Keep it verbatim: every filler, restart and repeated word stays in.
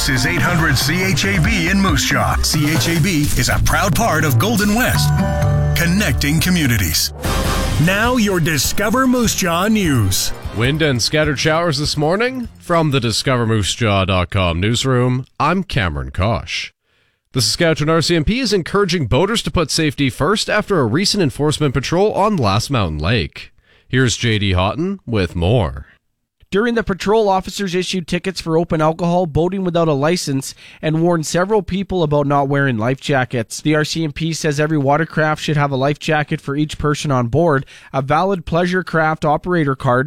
This is eight hundred C H A B in Moose Jaw. C H A B is a proud part of Golden West, connecting communities. Now your Discover Moose Jaw news. Wind and scattered showers this morning. From the discover moose jaw dot com newsroom, I'm Cameron Kosh. The Saskatchewan R C M P is encouraging boaters to put safety first after a recent enforcement patrol on Last Mountain Lake. Here's J D Houghton with more. During the patrol, officers issued tickets for open alcohol, boating without a license, and warned several people about not wearing life jackets. The R C M P says every watercraft should have a life jacket for each person on board, a valid pleasure craft operator card,